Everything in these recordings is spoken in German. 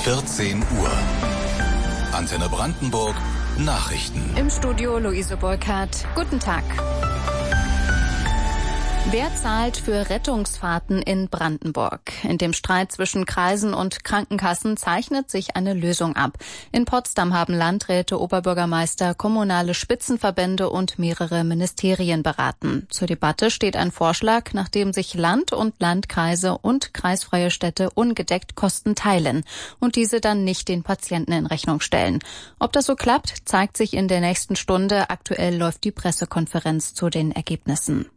14 Uhr. Antenne Brandenburg, Nachrichten. Im Studio Luise Burkhardt. Guten Tag. Wer zahlt für Rettungsfahrten in Brandenburg? In dem Streit zwischen Kreisen und Krankenkassen zeichnet sich eine Lösung ab. In Potsdam haben Landräte, Oberbürgermeister, kommunale Spitzenverbände und mehrere Ministerien beraten. Zur Debatte steht ein Vorschlag, nachdem sich Land und Landkreise und kreisfreie Städte ungedeckt Kosten teilen und diese dann nicht den Patienten in Rechnung stellen. Ob das so klappt, zeigt sich in der nächsten Stunde. Aktuell läuft die Pressekonferenz zu den Ergebnissen.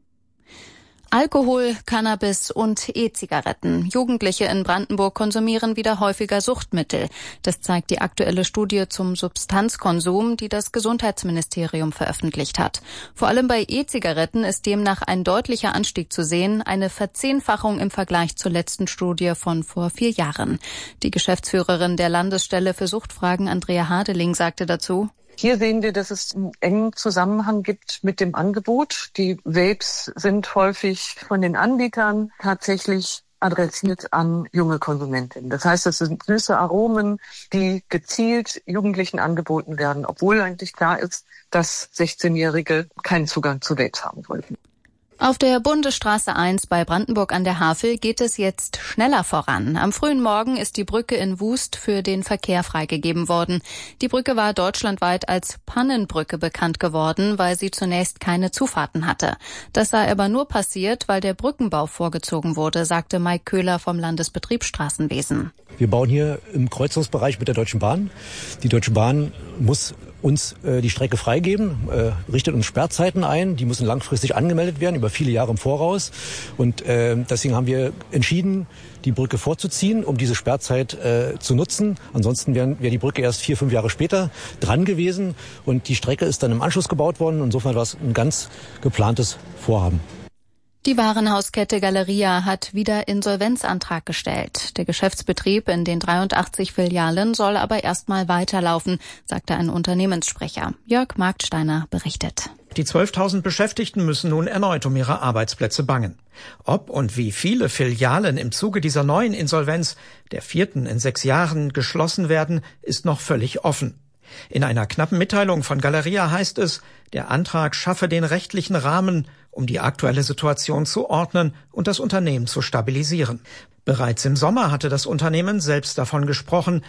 Alkohol, Cannabis und E-Zigaretten. Jugendliche in Brandenburg konsumieren wieder häufiger Suchtmittel. Das zeigt die aktuelle Studie zum Substanzkonsum, die das Gesundheitsministerium veröffentlicht hat. Vor allem bei E-Zigaretten ist demnach ein deutlicher Anstieg zu sehen, eine Verzehnfachung im Vergleich zur letzten Studie von vor 4 Jahren. Die Geschäftsführerin der Landesstelle für Suchtfragen, Andrea Hadeling, sagte dazu: Hier sehen wir, dass es einen engen Zusammenhang gibt mit dem Angebot. Die Vapes sind häufig von den Anbietern tatsächlich adressiert an junge Konsumentinnen. Das heißt, es sind süße Aromen, die gezielt Jugendlichen angeboten werden, obwohl eigentlich klar ist, dass 16-Jährige keinen Zugang zu Vapes haben wollten. Auf der Bundesstraße 1 bei Brandenburg an der Havel geht es jetzt schneller voran. Am frühen Morgen ist die Brücke in Wust für den Verkehr freigegeben worden. Die Brücke war deutschlandweit als Pannenbrücke bekannt geworden, weil sie zunächst keine Zufahrten hatte. Das sei aber nur passiert, weil der Brückenbau vorgezogen wurde, sagte Mike Köhler vom Landesbetrieb Straßenwesen. Wir bauen hier im Kreuzungsbereich mit der Deutschen Bahn. Die Deutsche Bahn muss uns die Strecke freigeben, richtet uns Sperrzeiten ein. Die müssen langfristig angemeldet werden, über viele Jahre im Voraus. Und deswegen haben wir entschieden, die Brücke vorzuziehen, um diese Sperrzeit zu nutzen. Ansonsten wäre die Brücke erst 4-5 Jahre später dran gewesen. Und die Strecke ist dann im Anschluss gebaut worden. Insofern war es ein ganz geplantes Vorhaben. Die Warenhauskette Galeria hat wieder Insolvenzantrag gestellt. Der Geschäftsbetrieb in den 83 Filialen soll aber erstmal weiterlaufen, sagte ein Unternehmenssprecher. Jörg Marktsteiner berichtet. Die 12.000 Beschäftigten müssen nun erneut um ihre Arbeitsplätze bangen. Ob und wie viele Filialen im Zuge dieser neuen Insolvenz, der 4. in 6 Jahren, geschlossen werden, ist noch völlig offen. In einer knappen Mitteilung von Galeria heißt es, der Antrag schaffe den rechtlichen Rahmen, um die aktuelle Situation zu ordnen und das Unternehmen zu stabilisieren. Bereits im Sommer hatte das Unternehmen selbst davon gesprochen,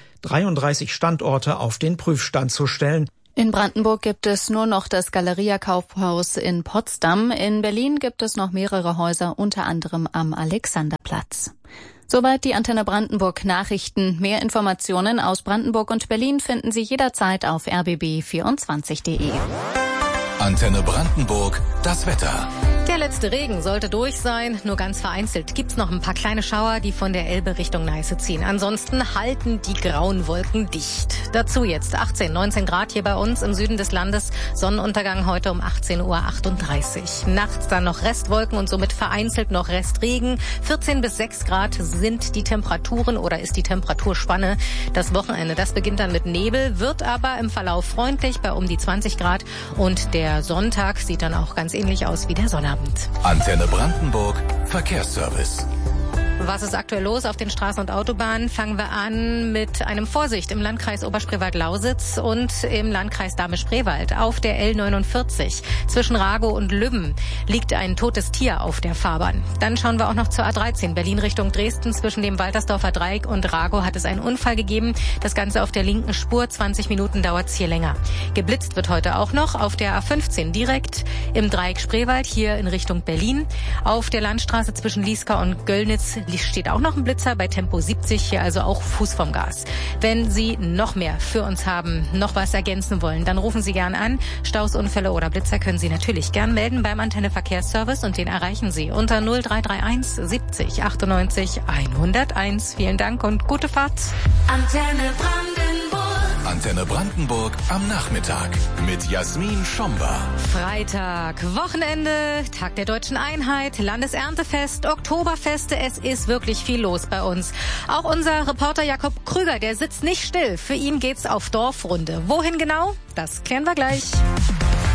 33 Standorte auf den Prüfstand zu stellen. In Brandenburg gibt es nur noch das Galeria-Kaufhaus in Potsdam. In Berlin gibt es noch mehrere Häuser, unter anderem am Alexanderplatz. Soweit die Antenne Brandenburg Nachrichten. Mehr Informationen aus Brandenburg und Berlin finden Sie jederzeit auf rbb24.de. Antenne Brandenburg, das Wetter. Der letzte Regen sollte durch sein, nur ganz vereinzelt gibt's noch ein paar kleine Schauer, die von der Elbe Richtung Neiße ziehen. Ansonsten halten die grauen Wolken dicht. Dazu jetzt 18, 19 Grad hier bei uns im Süden des Landes. Sonnenuntergang heute um 18:38 Uhr. Nachts dann noch Restwolken und somit vereinzelt noch Restregen. 14 bis 6 Grad sind die Temperaturen oder ist die Temperaturspanne. Das Wochenende, das beginnt dann mit Nebel, wird aber im Verlauf freundlich bei um die 20 Grad. Und der Sonntag sieht dann auch ganz ähnlich aus wie der Sonnabend. Antenne Brandenburg, Verkehrsservice. Was ist aktuell los auf den Straßen und Autobahnen? Fangen wir an mit einem Vorsicht im Landkreis Oberspreewald-Lausitz und im Landkreis Dahme-Spreewald. Auf der L49 zwischen Ragow und Lübben liegt ein totes Tier auf der Fahrbahn. Dann schauen wir auch noch zur A13 Berlin Richtung Dresden. Zwischen dem Waltersdorfer Dreieck und Ragow hat es einen Unfall gegeben. Das Ganze auf der linken Spur. 20 Minuten dauert es hier länger. Geblitzt wird heute auch noch auf der A15 direkt im Dreieck Spreewald hier in Richtung Berlin. Auf der Landstraße zwischen Lieska und Göllnitz steht auch noch ein Blitzer bei Tempo 70, hier also auch Fuß vom Gas. Wenn Sie noch mehr für uns haben, noch was ergänzen wollen, dann rufen Sie gern an. Staus, Unfälle oder Blitzer können Sie natürlich gern melden beim Antenne Verkehrsservice und den erreichen Sie unter 0331 70 98 101. Vielen Dank und gute Fahrt. Antenne Brandenburg am Nachmittag mit Jasmin Schomba. Freitag, Wochenende, Tag der Deutschen Einheit, Landeserntefest, Oktoberfeste. Es ist wirklich viel los bei uns. Auch unser Reporter Jakob Krüger, der sitzt nicht still. Für ihn geht's auf Dorfrunde. Wohin genau? Das klären wir gleich.